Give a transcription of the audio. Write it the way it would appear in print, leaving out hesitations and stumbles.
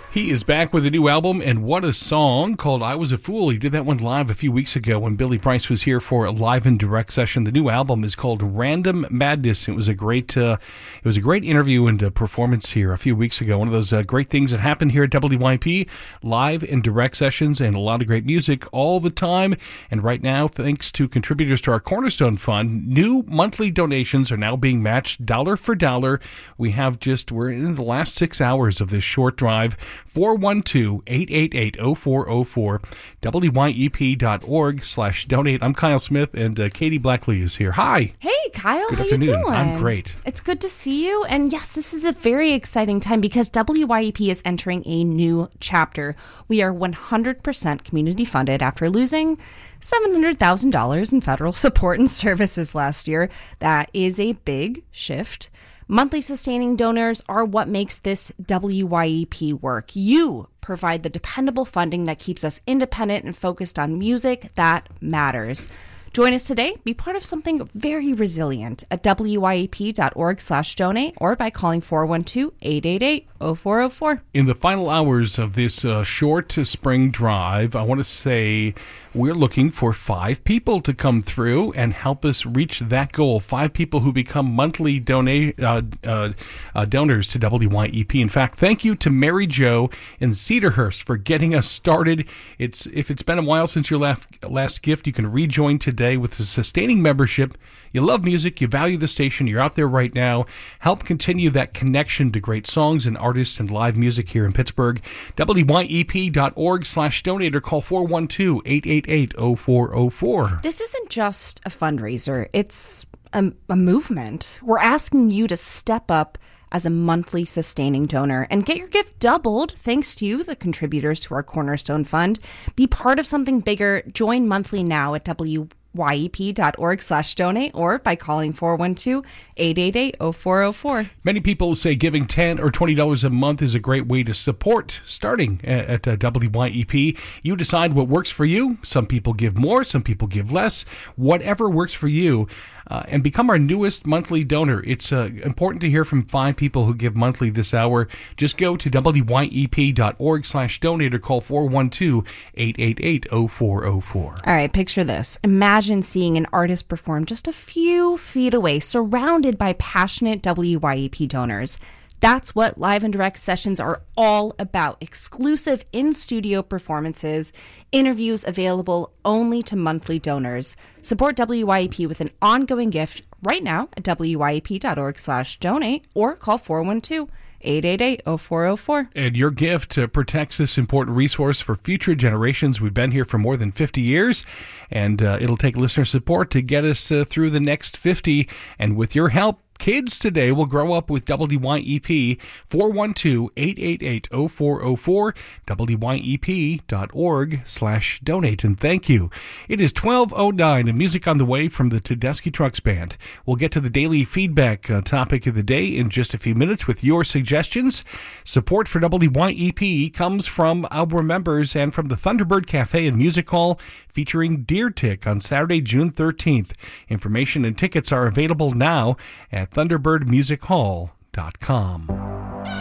He is back with a new album, and what a song called I Was a Fool. He did that one live a few weeks ago when Billy Price was here for a live and direct session. The new album is called Random Madness. It was a great interview and performance here a few weeks ago. One of those great things that happened here at WYP, live and direct sessions and a lot of great music all the time. And right now, thanks to contributors to our Cornerstone Fund, new monthly donations are now being matched dollar for dollar. We're in the last 6 hours of this short drive. 412-888-0404, wyep.org/donate. I'm Kyle Smith, and Katie Blackley is here. Hi. Hey, Kyle. Good how afternoon. You doing? I'm great. It's good to see you. And yes, this is a very exciting time because WYEP is entering a new chapter. We are 100% community funded after losing $700,000 in federal support and services last year. That is a big shift. Monthly sustaining donors are what makes this WYEP work. You provide the dependable funding that keeps us independent and focused on music that matters. Join us today. Be part of something very resilient at wyep.org/donate or by calling 412-888-0404. In the final hours of this short spring drive, I want to say we're looking for 5 people to come through and help us reach that goal. 5 people who become monthly donors to WYEP. In fact, thank you to Mary Jo in Cedarhurst for getting us started. If it's been a while since your last gift, you can rejoin today with a sustaining membership. You love music, you value the station, you're out there right now. Help continue that connection to great songs and artists and live music here in Pittsburgh. wyep.org/donate or call 412-888-0404. This isn't just a fundraiser, it's a movement. We're asking you to step up as a monthly sustaining donor and get your gift doubled thanks to you, the contributors to our Cornerstone Fund. Be part of something bigger. Join monthly now at wyep.org/donate or by calling 412-888-0404. Many people say giving $10 or $20 a month is a great way to support starting at WYEP. You decide what works for you. Some people give more, some people give less. Whatever works for you. And become our newest monthly donor. It's important to hear from 5 people who give monthly this hour. Just go to wyep.org/donate or call 412-888-0404. All right, picture this. Imagine seeing an artist perform just a few feet away, surrounded by passionate WYEP donors. That's what live and direct sessions are all about. Exclusive in-studio performances, interviews available only to monthly donors. Support WYEP with an ongoing gift right now at wyep.org/donate or call 412-888-0404. And your gift protects this important resource for future generations. We've been here for more than 50 years, and it'll take listener support to get us through the next 50. And with your help, kids today will grow up with WYEP. 412-888-0404, wyep.org/donate. And thank you. It is 12:09 and music on the way from the Tedeschi Trucks Band. We'll get to the daily feedback topic of the day in just a few minutes with your suggestions. Support for WYEP comes from our members and from the Thunderbird Cafe and Music Hall featuring Deer Tick on Saturday, June 13th. Information and tickets are available now at thunderbirdmusichall.com.